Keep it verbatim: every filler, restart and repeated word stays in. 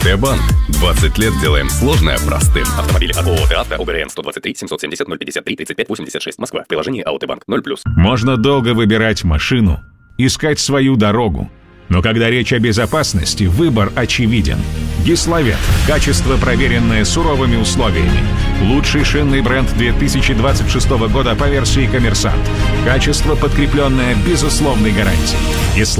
Т-банк. двадцать лет делаем сложное простым. Автомобили от ООО «ТАВТО», ОГРН сто двадцать три семьсот семьдесят ноль пятьдесят три тридцать пять восемьдесят шесть, Москва. Приложение АО «Т-банк» ноль плюс. Можно долго выбирать машину, искать свою дорогу. Но когда речь о безопасности, выбор очевиден. Гисловет. Качество, проверенное суровыми условиями. Лучший шинный бренд две тысячи двадцать шестого года по версии «Коммерсант». Качество, подкрепленное безусловной гарантией. Гисловет.